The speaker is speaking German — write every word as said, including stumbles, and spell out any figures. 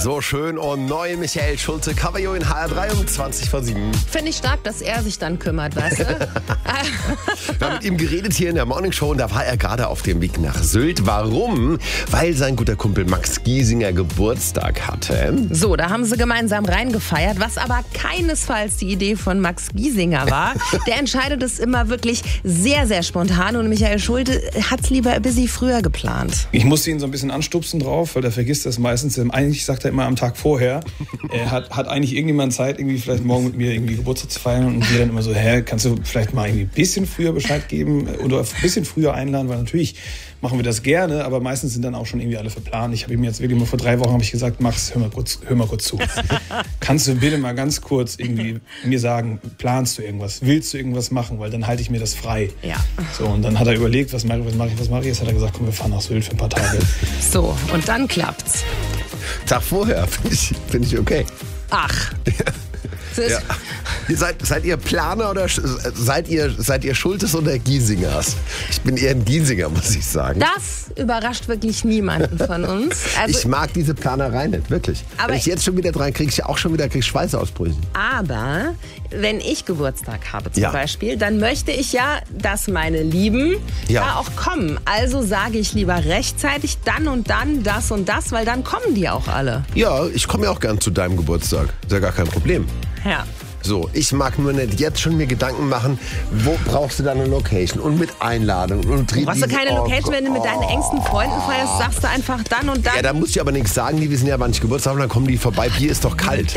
So schön und neu, Michael Schulte, Caballlo in H R drei um zwanzig vor sieben. Finde ich stark, dass er sich dann kümmert, weißt du? Wir haben mit ihm geredet hier in der Morningshow und da war er gerade auf dem Weg nach Sylt. Warum? Weil sein guter Kumpel Max Giesinger Geburtstag hatte. So, da haben sie gemeinsam reingefeiert, was aber keinesfalls die Idee von Max Giesinger war. Der entscheidet es immer wirklich sehr, sehr spontan und Michael Schulte hat es lieber ein bisschen früher geplant. Ich musste ihn so ein bisschen anstupsen drauf, weil der vergisst das meistens. Eigentlich sagt er immer am Tag vorher, er hat, hat eigentlich irgendjemand Zeit, irgendwie vielleicht morgen mit mir irgendwie Geburtstag zu feiern und wir dann immer so, hä, kannst du vielleicht mal irgendwie ein bisschen früher Bescheid geben oder ein bisschen früher einladen, weil natürlich machen wir das gerne, aber meistens sind dann auch schon irgendwie alle verplant. Ich habe ihm jetzt wirklich mal vor drei Wochen habe ich gesagt, Max, hör mal kurz, hör mal kurz zu. Kannst du bitte mal ganz kurz irgendwie mir sagen, planst du irgendwas, willst du irgendwas machen, weil dann halte ich mir das frei. Ja. So, und dann hat er überlegt, was mache ich, was mache ich, was mache ich. Jetzt hat er gesagt, komm, wir fahren nach Sylt für ein paar Tage. So, und dann klappt's. Tag vorher, finde ich, find ich okay. Ach. Ja. Ihr seid, seid ihr Planer oder seid ihr, seid ihr Schultes oder Giesingers? Ich bin eher ein Giesinger, muss ich sagen. Das überrascht wirklich niemanden von uns. Also, ich mag diese Planerei nicht, wirklich. Aber wenn ich jetzt schon wieder dran kriege, ich auch schon wieder krieg Schweißausbrüche. aber wenn ich Geburtstag habe zum Ja. Beispiel, dann möchte ich ja, dass meine Lieben Ja. da auch kommen. Also sage ich lieber rechtzeitig dann und dann das und das, weil dann kommen die auch alle. Ja, ich komme ja auch gern zu deinem Geburtstag. Ist ja gar kein Problem. Ja. So, ich mag nur nicht jetzt schon mir Gedanken machen, wo brauchst du deine Location und mit Einladung und Du brauchst du keine oh Location, wenn du mit deinen engsten Freunden feierst, sagst du einfach dann und dann. Ja, da muss ich aber nichts sagen, die wissen ja, wann ich Geburtstag habe, dann kommen die vorbei. Bier ist doch kalt.